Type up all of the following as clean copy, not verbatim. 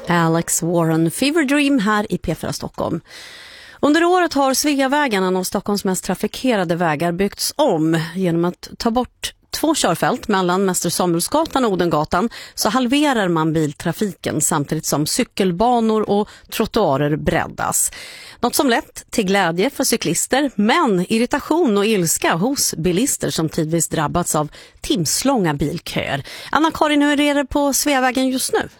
Alex Warren, Fever Dream här i P4 Stockholm. Under året har Sveavägen, en av Stockholms mest trafikerade vägar, byggts om genom att ta bort 2 körfält mellan Mäster Samuelsgatan och Odengatan, så halverar man biltrafiken samtidigt som cykelbanor och trottoarer breddas. Något som lett till glädje för cyklister, men irritation och ilska hos bilister som tidvis drabbats av timslånga bilköer. Anna-Karin, hur är det på Sveavägen just nu?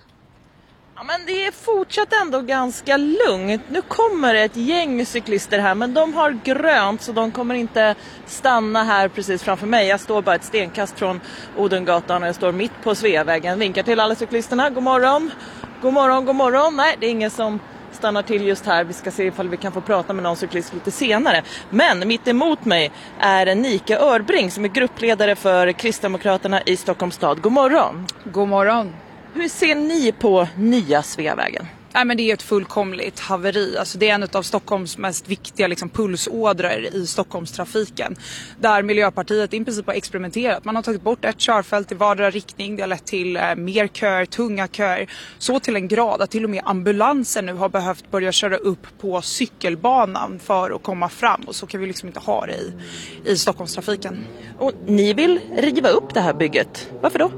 Ja, men det är fortsatt ändå ganska lugnt. Nu kommer ett gäng cyklister här, men de har grönt så de kommer inte stanna här precis framför mig. Jag står bara ett stenkast från Odengatan och jag står mitt på Sveavägen. Vinkar till alla cyklisterna. God morgon. God morgon, god morgon. Nej, det är ingen som stannar till just här. Vi ska se ifall vi kan få prata med någon cyklist lite senare. Men mitt emot mig är Nika Örbring som är gruppledare för Kristdemokraterna i Stockholms stad. God morgon. God morgon. Hur ser ni på nya Sveavägen? Nej, men det är ett fullkomligt haveri. Alltså, det är en av Stockholms mest viktiga pulsådror i Stockholmstrafiken. Där Miljöpartiet i princip har experimenterat. Man har tagit bort ett körfält i vardera riktning. Det har lett till mer köer, tunga köer. Så till en grad att till och med ambulansen nu har behövt börja köra upp på cykelbanan för att komma fram. Och så kan vi inte ha det i Stockholmstrafiken. Och ni vill riva upp det här bygget. Varför då?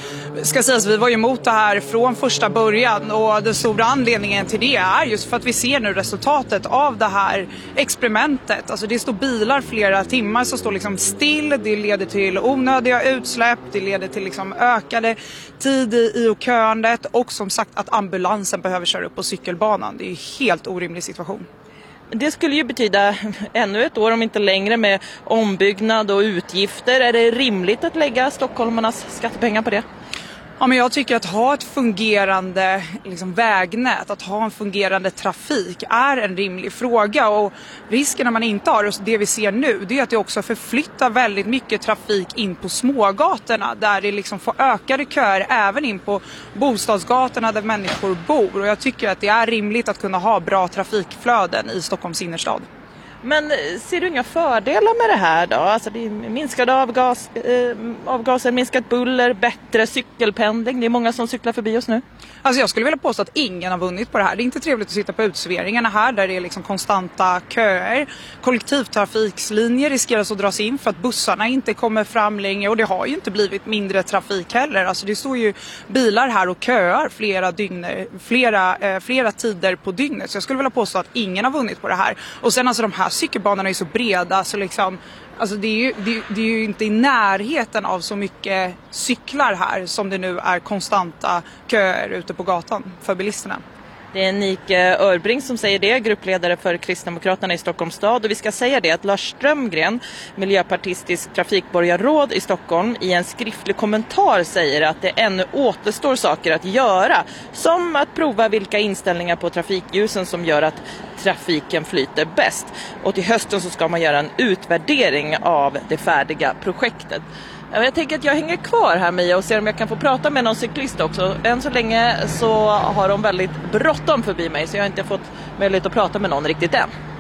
Ska sägas, vi var ju emot det här från första början och den stora anledningen till det är just för att vi ser nu resultatet av det här experimentet. Alltså det står bilar flera timmar som står still, det leder till onödiga utsläpp, det leder till ökade tid i köandet och som sagt att ambulansen behöver köra upp på cykelbanan. Det är en helt orimlig situation. Det skulle ju betyda ännu ett år, om inte längre, med ombyggnad och utgifter. Är det rimligt att lägga stockholmarnas skattepengar på det? Ja, men jag tycker att ha ett fungerande vägnät, att ha en fungerande trafik är en rimlig fråga. Och risken när man inte har det vi ser nu, det är att det också förflyttar väldigt mycket trafik in på smågatorna. Där det får ökade köer även in på bostadsgatorna där människor bor. Och jag tycker att det är rimligt att kunna ha bra trafikflöden i Stockholms innerstad. Men ser du inga fördelar med det här då? Alltså det är minskade avgaser, minskat buller, bättre cykelpendling. Det är många som cyklar förbi oss nu. Alltså jag skulle vilja påstå att ingen har vunnit på det här. Det är inte trevligt att sitta på utserveringarna här där det är konstanta köer. Kollektivtrafikslinjer riskerar att dras in för att bussarna inte kommer fram längre. Och det har ju inte blivit mindre trafik heller. Alltså det står ju bilar här och köar flera tider på dygnet. Så jag skulle vilja påstå att ingen har vunnit på det här. Och sen de här cykelbanorna är så breda så alltså det är ju inte i närheten av så mycket cyklar här som det nu är konstanta köer ute på gatan för bilisterna. Det är Nika Örbring som säger det, gruppledare för Kristdemokraterna i Stockholms stad. Och vi ska säga det att Lars Strömgren, miljöpartistisk trafikborgarråd i Stockholm, i en skriftlig kommentar säger att det ännu återstår saker att göra. Som att prova vilka inställningar på trafikljusen som gör att trafiken flyter bäst. Och till hösten så ska man göra en utvärdering av det färdiga projektet. Jag tänker att jag hänger kvar här, Mia, och ser om jag kan få prata med någon cyklist också. Än så länge så har de väldigt bråttom förbi mig, så jag har inte fått möjlighet att prata med någon riktigt än.